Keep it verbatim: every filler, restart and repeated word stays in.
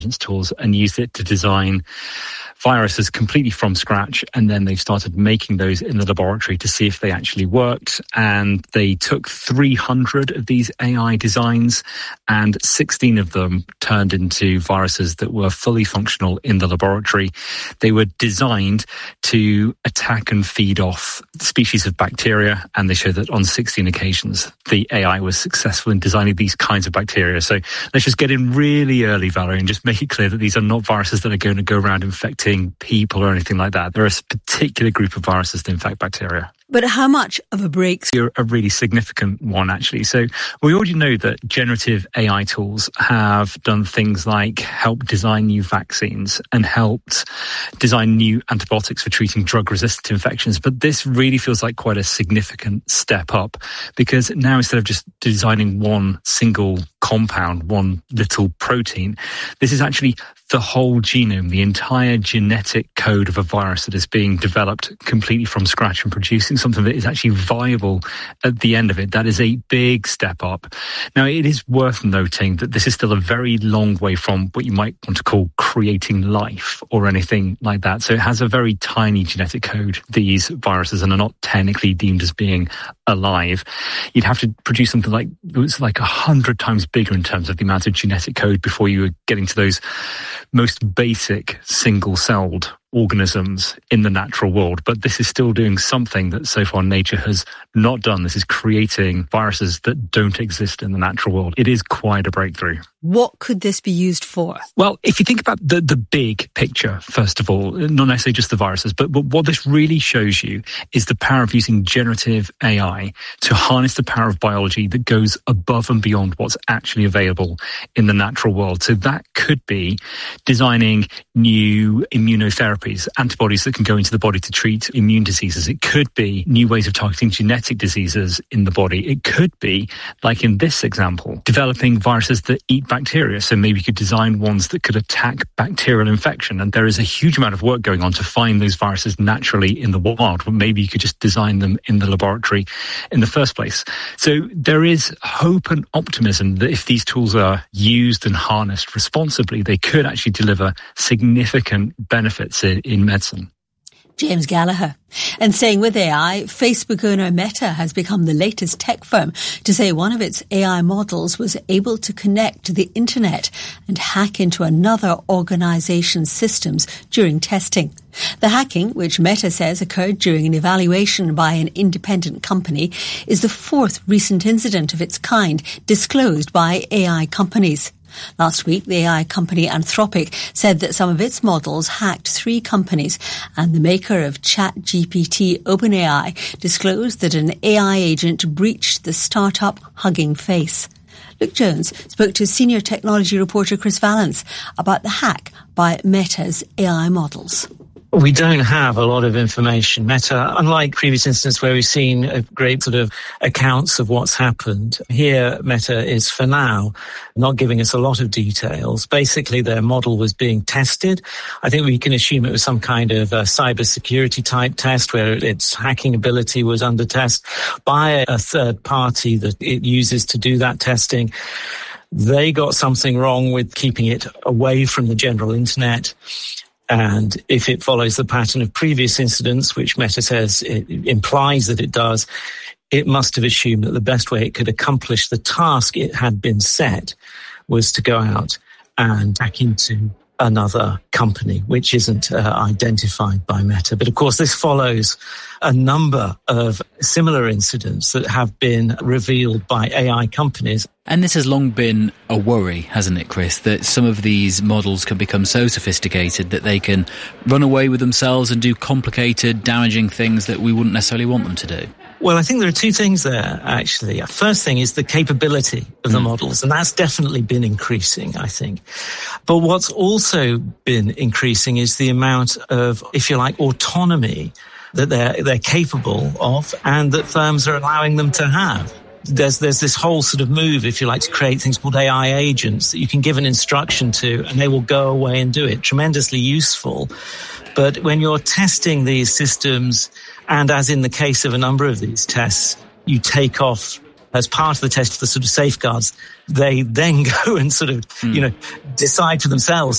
tools and used it to design viruses completely from scratch, and then they've started making those in the laboratory to see if they actually worked. And they took three hundred of these A I designs, and sixteen of them turned into viruses that were fully functional in the laboratory. They were designed to attack and feed off species of bacteria, and they showed that on sixteen occasions the A I was successful in designing these kinds of bacteria. So let's just get in really early, Valerie, and just make it clear that these are not viruses that are going to go around infecting people or anything like that. There are a particular group of viruses that infect bacteria. But how much of a breakthrough? A really significant one, actually. So we already know that generative A I tools have done things like help design new vaccines and helped design new antibiotics for treating drug-resistant infections. But this really feels like quite a significant step up, because now instead of just designing one single compound, one little protein, this is actually the whole genome, the entire genetic code of a virus that is being developed completely from scratch and producing something that is actually viable at the end of it. That is a big step up. Now, it is worth noting that this is still a very long way from what you might want to call creating life or anything like that. So it has a very tiny genetic code, these viruses, and are not technically deemed as being alive. You'd have to produce something like, it was like a hundred times bigger in terms of the amount of genetic code before you were getting to those most basic single-celled organisms in the natural world. But this is still doing something that so far nature has not done. This is creating viruses that don't exist in the natural world. It is quite a breakthrough. What could this be used for? Well, if you think about the, the big picture, first of all, not necessarily just the viruses, but, but what this really shows you is the power of using generative A I to harness the power of biology that goes above and beyond what's actually available in the natural world. So that could be designing new immunotherapies, antibodies that can go into the body to treat immune diseases. It could be new ways of targeting genetic diseases in the body. It could be, like in this example, developing viruses that eat bacteria. So maybe you could design ones that could attack bacterial infection. And there is a huge amount of work going on to find those viruses naturally in the wild. But maybe you could just design them in the laboratory in the first place. So there is hope and optimism that if these tools are used and harnessed responsibly, they could actually deliver significant benefits in, in medicine. James Gallagher. And staying with A I, Facebook owner Meta has become the latest tech firm to say one of its A I models was able to connect to the internet and hack into another organization's systems during testing. The hacking, which Meta says occurred during an evaluation by an independent company, is the fourth recent incident of its kind disclosed by A I companies. Last week, the A I company Anthropic said that some of its models hacked three companies, and the maker of ChatGPT, OpenAI, disclosed that an A I agent breached the startup Hugging Face. Luke Jones spoke to senior technology reporter Chris Vallance about the hack by Meta's A I models. We don't have a lot of information. Meta, unlike previous instances where we've seen a great sort of accounts of what's happened, here Meta is for now not giving us a lot of details. Basically, their model was being tested. I think we can assume it was some kind of a cybersecurity type test where its hacking ability was under test by a third party that it uses to do that testing. They got something wrong with keeping it away from the general internet. And if it follows the pattern of previous incidents, which Meta says it implies that it does, it must have assumed that the best way it could accomplish the task it had been set was to go out and hack into another company, which isn't uh, identified by Meta. But of course, this follows a number of similar incidents that have been revealed by A I companies. And this has long been a worry, hasn't it, Chris, that some of these models can become so sophisticated that they can run away with themselves and do complicated, damaging things that we wouldn't necessarily want them to do? Well, I think there are two things there, actually. First thing is the capability of the mm. models, and that's definitely been increasing, I think. But what's also been increasing is the amount of, if you like, autonomy that they're, they're capable of and that firms are allowing them to have. There's there's this whole sort of move, if you like, to create things called A I agents that you can give an instruction to and they will go away and do it. Tremendously useful. But when you're testing these systems, and as in the case of a number of these tests, you take off as part of the test the sort of safeguards, they then go and sort of, mm. you know, decide for themselves